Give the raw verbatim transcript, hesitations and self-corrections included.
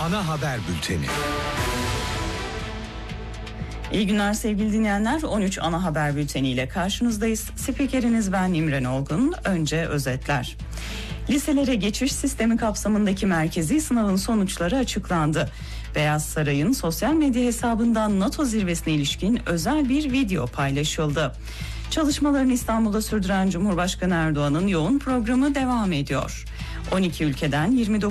ana haber bülteni. İyi günler sevgili dinleyenler. on üç ana haber bülteniyle karşınızdayız. Spikeriniz ben İmren Olgun. Önce özetler. Liselere geçiş sistemi kapsamındaki merkezi sınavın sonuçları açıklandı. Beyaz Saray'ın sosyal medya hesabından NATO zirvesine ilişkin özel bir video paylaşıldı. Çalışmalarını İstanbul'da sürdüren Cumhurbaşkanı Erdoğan'ın yoğun programı devam ediyor. on iki ülkeden yirmi dokuz